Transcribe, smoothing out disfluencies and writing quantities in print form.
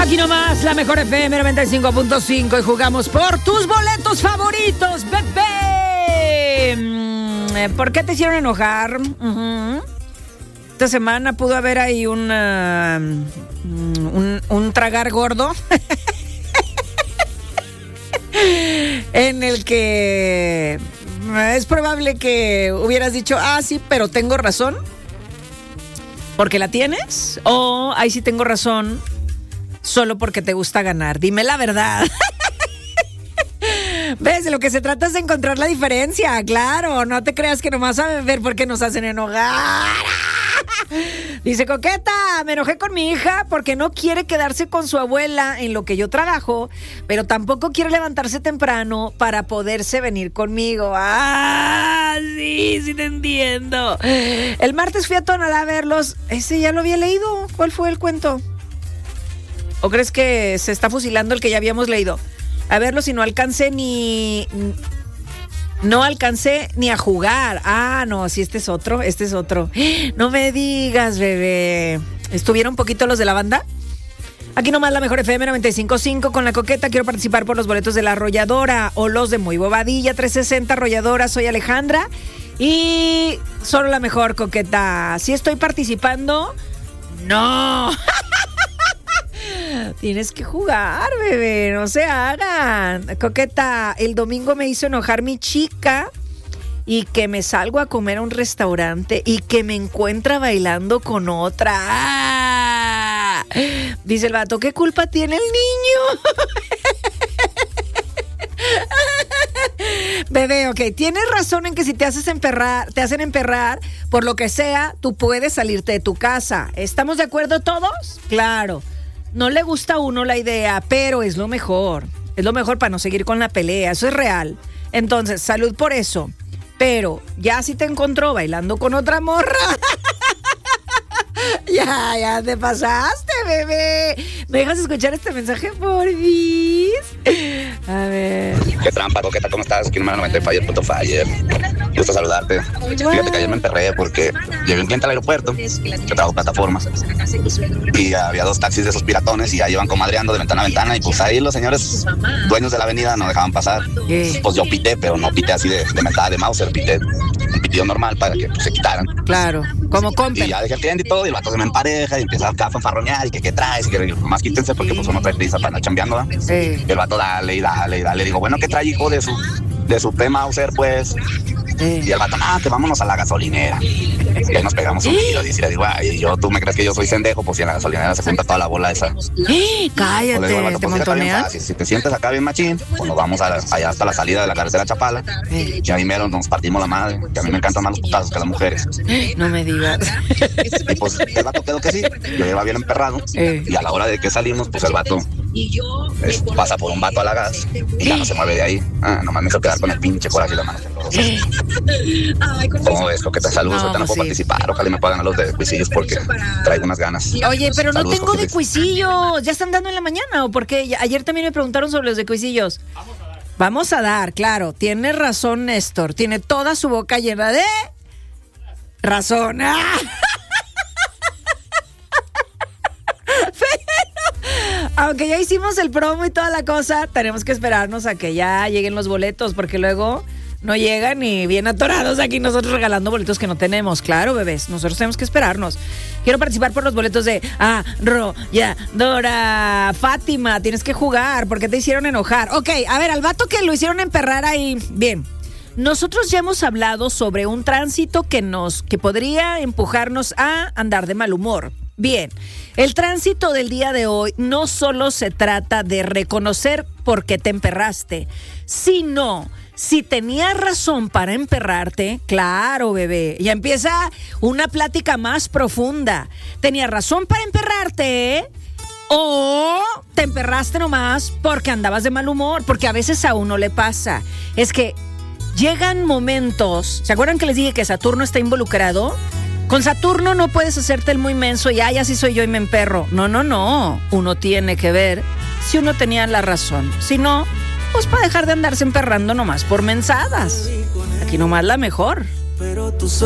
Aquí nomás, la mejor FM 95.5 y jugamos por tus boletos favoritos, bebé. ¿Por qué te hicieron enojar? Esta semana pudo haber ahí un tragar gordo en el que es probable que hubieras dicho, sí, pero tengo razón, porque la tienes, o ahí sí tengo razón, solo porque te gusta ganar. Dime la verdad. ¿Ves? De lo que se trata es de encontrar la diferencia. Claro, no te creas que nomás a ver por qué nos hacen enojar. Dice Coqueta, me enojé con mi hija porque no quiere quedarse con su abuela en lo que yo trabajo, pero tampoco quiere levantarse temprano para poderse venir conmigo. Sí te entiendo. El martes fui a Tonalá a verlos. Ese ya lo había leído. ¿Cuál fue el cuento? ¿O crees que se está fusilando el que ya habíamos leído? A verlos y no alcancé ni a jugar. No, sí, este es otro. No me digas, bebé. ¿Estuvieron un poquito los de la banda? Aquí nomás la mejor FM 95.5 con la Coqueta. Quiero participar por los boletos de La Arrolladora o los de Muy Bobadilla 360 Arrolladora. Soy Alejandra y solo la mejor, Coqueta. ¿Sí estoy participando? No. Tienes que jugar, bebé, no se hagan. Coqueta, el domingo me hizo enojar mi chica y que me salgo a comer a un restaurante y que me encuentra bailando con otra. Dice el vato, ¿qué culpa tiene el niño? Bebé, ok, tienes razón en que si te hacen emperrar por lo que sea, tú puedes salirte de tu casa. ¿Estamos de acuerdo todos? Claro. No le gusta a uno la idea, pero es lo mejor. Es lo mejor para no seguir con la pelea. Eso es real. Entonces, salud por eso. Pero ya si te encontró bailando con otra morra. Ya te pasaste, bebé. ¿Me dejas escuchar este mensaje, porfis? A ver. Qué trampa, Coqueta, ¿cómo estás? Aquí número 90 Fire, puto Fire. Gusto saludarte. Fíjate que ayer me emperré porque llegué un cliente al aeropuerto, yo trabajo plataformas, y había dos taxis de esos piratones y ya iban comadreando de ventana a ventana, y pues ahí los señores dueños de la avenida no dejaban pasar. Pues yo pité, pero no pité así de mentada de Mauser, pité un pitido normal para que pues, se quitaran. Claro, como compa. Y ya dejé el cliente y todo, y el vato se me empareja y empieza acá a fanfarronear y que qué traes, y que más quítense porque pues uno trae prisa para andar chambeando, ¿verdad? Sí. Y el vato dale y dale y dale. Digo, bueno, ¿qué trae, hijo de su P. Mauser, pues? Y el vato, que vámonos a la gasolinera. Y ahí nos pegamos un tiro. Y le digo, ¿tú me crees que yo soy pendejo? Pues si en la gasolinera se junta toda la bola esa. Cállate, pues, vato, ¿te pues, montoneas? Si te sientes acá bien machín, pues nos vamos allá hasta la salida de la carretera Chapala. Y ahí mero nos partimos la madre. Que a mí me encantan más los putazos que las mujeres. No me digas. Y pues el vato quedó que sí. Yo iba bien emperrado. Y a la hora de que salimos, pues el vato pasa por un vato a la gas y ya no se mueve de ahí. Nomás me hizo quedar con el pinche coraje y la mano. ¿Cómo ves, Coqueta? Saludos, ahorita no puedo participar. Ojalá me puedan ganar los de cuisillos porque traigo unas ganas. Oye, pero saludos, no tengo Coquita. de cuisillos. ¿Ya están dando en la mañana o por qué? Ayer también me preguntaron sobre los de cuisillos. Vamos a dar, claro. Tiene razón Néstor. Tiene toda su boca llena de razón. Aunque ya hicimos el promo y toda la cosa, tenemos que esperarnos a que ya lleguen los boletos, porque luego no llegan y bien atorados aquí nosotros regalando boletos que no tenemos. Claro, bebés, nosotros tenemos que esperarnos. Quiero participar por los boletos de Arrolladora. Fátima, tienes que jugar, porque te hicieron enojar. Ok, a ver, al vato que lo hicieron emperrar ahí, bien. Nosotros ya hemos hablado sobre un tránsito que podría empujarnos a andar de mal humor. Bien, el tránsito del día de hoy no solo se trata de reconocer por qué te emperraste, sino si tenías razón para emperrarte. Claro, bebé, ya empieza una plática más profunda. ¿Tenías razón para emperrarte? ¿O te emperraste nomás porque andabas de mal humor? Porque a veces a uno le pasa. Es que llegan momentos, ¿se acuerdan que les dije que Saturno está involucrado? Con Saturno no puedes hacerte el muy menso y así soy yo y me emperro. No. Uno tiene que ver si uno tenía la razón. Si no, pues para dejar de andarse emperrando nomás por mensadas. Aquí nomás la mejor. Pero tú